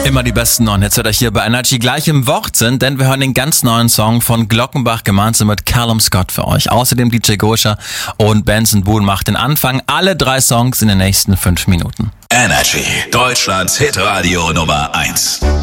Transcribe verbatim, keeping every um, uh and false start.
Immer die besten neuen Hits hört euch hier bei Energy gleich im Wortsinn, denn wir hören den ganz neuen Song von Glockenbach gemeinsam mit Callum Scott für euch. Außerdem D J Gosha und Benson Boone macht den Anfang. Alle drei Songs in den nächsten fünf Minuten. Energy, Deutschlands Hitradio Nummer eins.